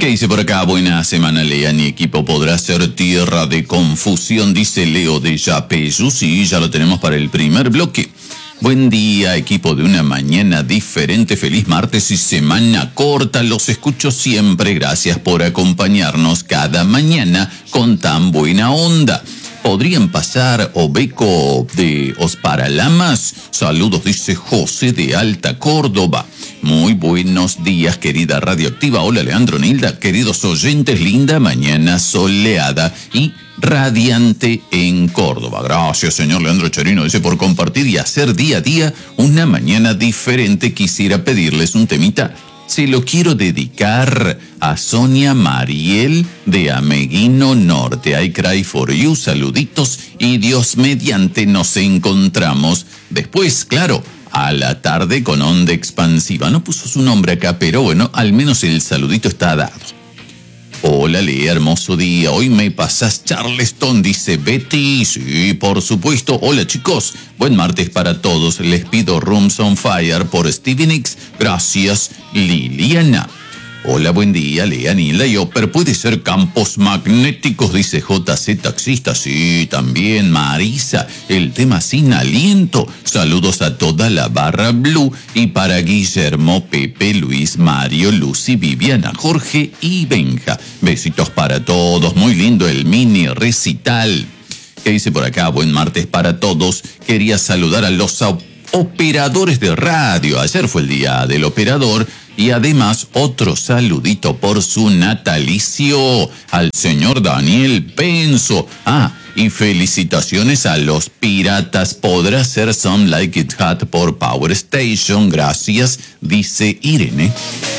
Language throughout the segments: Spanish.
¿Qué dice por acá? Buena semana, Lea. Mi equipo podrá ser tierra de confusión, dice Leo de Yapeyú. Sí, ya lo tenemos para el primer bloque. Buen día, equipo de una mañana diferente. Feliz martes y semana corta. Los escucho siempre. Gracias por acompañarnos cada mañana con tan buena onda. ¿Podrían pasar Obeco de Os Paralamas? Saludos, dice José de Alta Córdoba. Muy buenos días, querida Radioactiva. Hola, Leandro, Nilda. Queridos oyentes, linda mañana soleada y radiante en Córdoba. Gracias, señor Leandro Charino. Dice, por compartir y hacer día a día una mañana diferente, quisiera pedirles un temita. Se lo quiero dedicar a Sonia Mariel de Ameguino Norte. I cry for you. Saluditos y Dios mediante nos encontramos después, claro, a la tarde con Onda Expansiva. No puso su nombre acá, pero bueno, al menos el saludito está dado. Hola, Lea, hermoso día. Hoy me pasás Charleston, dice Betty. Sí, por supuesto. Hola, chicos. Buen martes para todos. Les pido Rooms on Fire por Stevie Nicks. Gracias, Liliana. Hola, buen día, Lea, Nila y Oper. ¿Puede ser Campos Magnéticos? Dice JC Taxista. Sí, también Marisa. El tema Sin Aliento. Saludos a toda la barra Blue. Y para Guillermo, Pepe, Luis, Mario, Lucy, Viviana, Jorge y Benja. Besitos para todos. Muy lindo el mini recital. ¿Qué dice por acá? Buen martes para todos. Quería saludar a los operadores de radio. Ayer fue el día del operador. Y además, otro saludito por su natalicio al señor Daniel Penso. Y felicitaciones a los piratas. Podrá ser Some Like It Hot por Power Station. Gracias, dice Irene.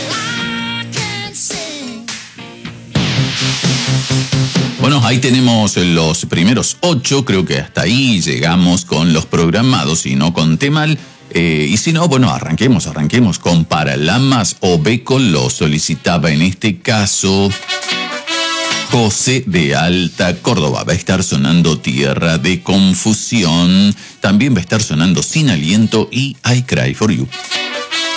Bueno, ahí tenemos los primeros 8. Creo que hasta ahí llegamos con los programados y no conté mal. Y si no, bueno, arranquemos con Paralamas. Obeco lo solicitaba en este caso José de Alta Córdoba. Va a estar sonando Tierra de Confusión. También va a estar sonando Sin Aliento y I Cry for You.